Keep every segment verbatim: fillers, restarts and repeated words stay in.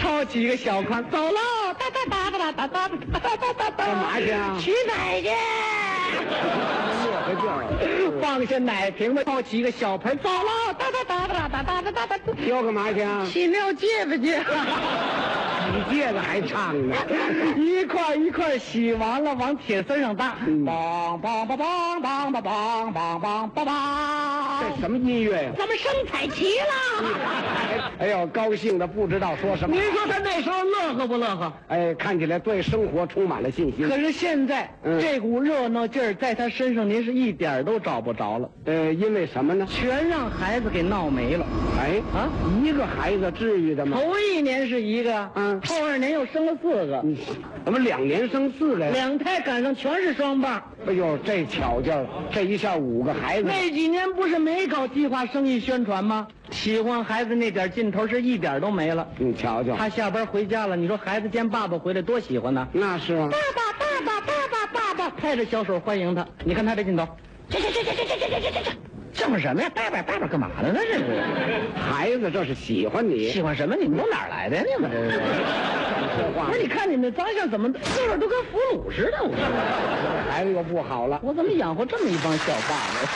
抄起一个小筐，走喽，哒哒哒哒哒哒哒哒哒哒， 干嘛去啊？ 取奶去。 乐个劲儿， 放下奶瓶子，抄起一个小盆，走喽，哒哒哒哒哒哒哒哒哒。 挑干嘛去啊？ 洗尿戒指去。 洗戒指还唱呢， 一块一块洗完了，往铁丝上搭，梆梆梆梆梆梆梆梆梆梆梆。 这什么音乐呀？ 咱们升彩旗了。 哎呦，高兴的不知道说什么。 您说他那时候乐呵不乐呵？ 哎，看起来对生活充满了信心。 可是现在、 嗯、 这股热闹劲儿在他身上，您是一点都找不着了。 呃，因为什么呢？ 全让孩子给闹没了。 哎啊， 一个孩子至于的吗？ 头一年是一个， 嗯， 后二年又生了四个， 嗯，怎么两年生四个呀？ 两胎赶上全是双棒。 哎呦，这巧劲儿，这一下五个孩子。 那几年不是没搞计划生育宣传吗？喜欢孩子那点劲头是一点都没了。 你瞧瞧， 他下班回家了，你说孩子见爸爸回来多喜欢呢？ 那是啊。 爸爸，爸爸，爸爸，爸爸，拍着小手欢迎他。你看他这劲头，这这这这这这这这这这，这么什么呀？爸爸，爸爸干嘛呢？那这是孩子，这是喜欢你。 喜欢什么？你们都哪儿来的呀？你们这是？ 说话。 不是，你看你们长相怎么个个都跟俘虏似的？我孩子又不好了， 我怎么养活这么一帮小爸爸？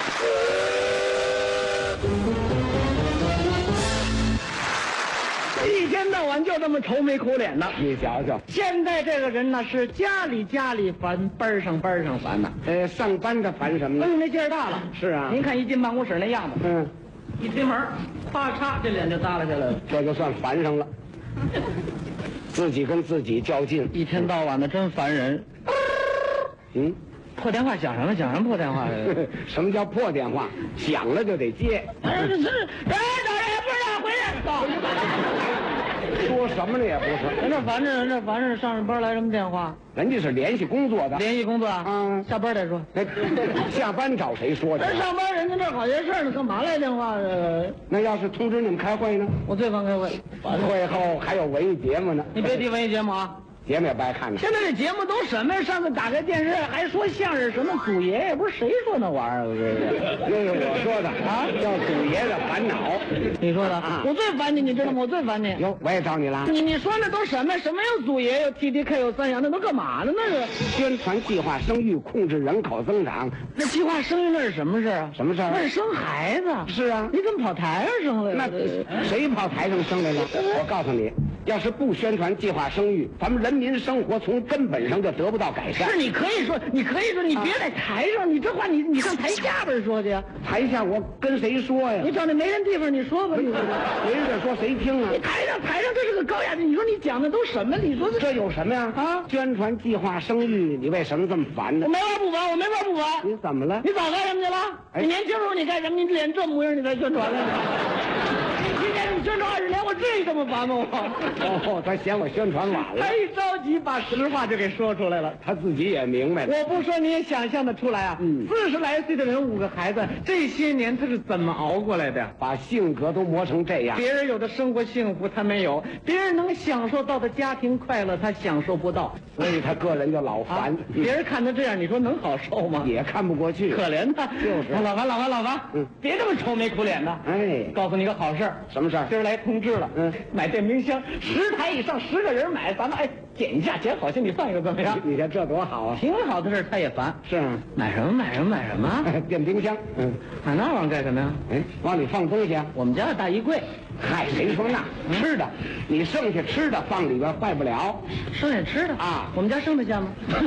一天到晚就这么愁眉苦脸的。 你瞧瞧， 现在这个人呢，是家里家里烦，班上班上烦呐。 呃，上班的烦什么呢？ 哎呦，那劲儿大了。 是啊， 您看一进办公室那样子， 嗯， 一推门，咔嚓，这脸就耷拉下来了。 这就算烦上了，自己跟自己较劲， 一天到晚的真烦人。 嗯， 破电话响什么？响什么破电话？ 什么叫破电话？响了就得接。 哎，这是人找人不知道回来。 说什么呢也不是， 人这烦着，人这烦着，上着班来什么电话？ 人家是联系工作的， 联系工作啊。 嗯， 下班再说。 那下班找谁说去？ 人上班，人家这好些事儿呢，干嘛来电话？呃， 那要是通知你们开会呢？ 我最烦开会。 会后还有文艺节目呢。 你别提文艺节目啊。 节目也不爱看呢。 现在这节目都什么呀？上次打开电视还说相声，什么祖爷爷，不是谁说那玩意儿？ 那是我说的啊，叫祖爷的烦恼。 你说的啊？ 我最烦你，你知道吗？我最烦你。 哟，我也找你了。 你你说那都什么？什么有祖爷，有 T D K， 有三阳，那都干嘛呢？那是宣传计划生育，控制人口增长。 那计划生育那是什么事啊？ 什么事儿？ 那是生孩子。 是啊。 你怎么跑台上生来了？ 那谁跑台上生来了？我告诉你，要是不宣传计划生育，咱们人民生活从根本上就得不到改善。 是，你可以说，你可以说，你别在台上，你这话你你上台下边说去。 台下我跟谁说呀？ 你找那没人地方你说吧。你没人这说谁听啊？ 你台上台上这是个高雅的，你说你讲的都什么？你说这有什么呀？啊，宣传计划生育，你为什么这么烦呢？ 我没法不烦，我没法不烦。 你怎么了？ 你早干什么去了？ 哎、 你年轻时候你干什么？你脸这模样你才宣传呢？今年你宣传二十年，我至于这么烦吗？我哦，他嫌我宣传晚了。 他一着急把实话就给说出来了， 他自己也明白了。 我不说你也想象得出来啊。 嗯， 四十来岁的人五个孩子，这些年他是怎么熬过来的？ 把性格都磨成这样。 别人有的生活幸福他没有，别人能享受到的家庭快乐他享受不到， 所以他个人就老烦。 啊嗯、别人看他这样，你说能好受吗？ 也看不过去， 可怜他。 就是。 老樊，老樊，老樊，嗯，别这么愁眉苦脸的。 哎， 告诉你个好事儿。 什么事儿？ 今儿来通知了，嗯，买电冰箱十台以上，十个人买，咱们哎减一下，减好心理算一个怎么样？ 你看这多好啊！ 挺好的事他也烦。 是啊， 买什么买什么买什么？ 电冰箱，嗯， 买那玩意儿干什么呀？ 哎，往里放东西啊。 我们家有大衣柜。 嗨，谁说那吃的？你剩下吃的放里边坏不了。 剩下吃的啊？ 我们家剩得下吗？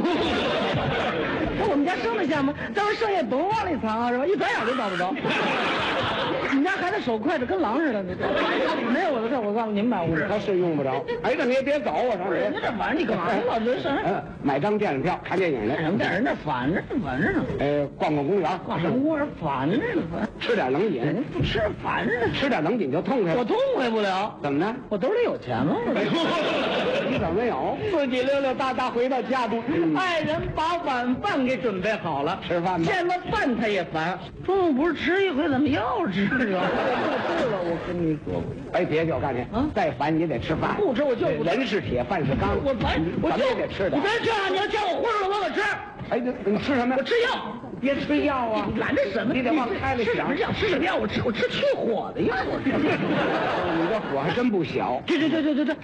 我们家剩得下吗？咱们剩下甭往里藏啊，是吧？一转眼就找不着。你们家孩子手快的跟狼似的，没有我的事，我告诉你们买屋他是用不着。哎，那你也别走，我说人家这玩意儿你干嘛？老这事嗯，买张电影票看电影来。 什么电影？人这烦着呢，烦着呢。 呃，逛逛公园， 逛什么公园？烦着呢，烦。 吃点冷饮， 人不吃烦着呢， 吃点冷饮就痛快了。 我痛快不了。 怎么呢？ 我兜里有钱吗？ 你怎么没有？ 自己溜溜达达回到家中，嗯、爱人把晚饭给准备好了， 吃饭吧。 见了饭他也烦。中午不是吃一回，怎么又吃啊？对了，我跟你说， 哎，别就干去啊！再烦你得吃饭， 不吃我就不吃。 人是铁，饭是钢。 我烦，我就得吃的。 你别这样，你要叫我荤了，我可吃。 哎，你你吃什么？ 我吃药。 别吃药啊！ 你拦着什么？ 你得往开了想。 吃什么药？吃什么药？我吃我吃去火的药。我吃。 你这火还真不小。 这这这这这这。